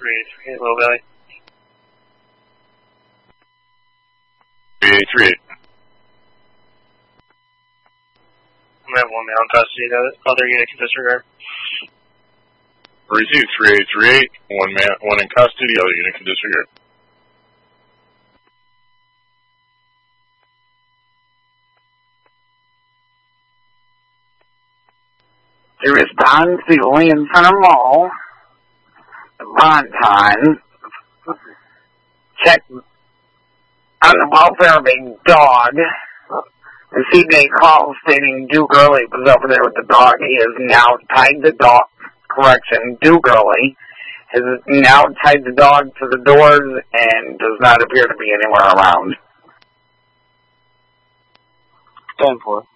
383, Little Valley. 383. I'm going to have one male in custody. The other unit can disregard. Received 3838. One in custody, the other unit can disregard. To respond to William Center Mall, Bonton, check on the welfare of a dog. Received a call stating Duke Early was over there with the dog. He is now tied the dog. Correction, Duke Early has now tied the dog to the doors and does not appear to be anywhere around. 10-4.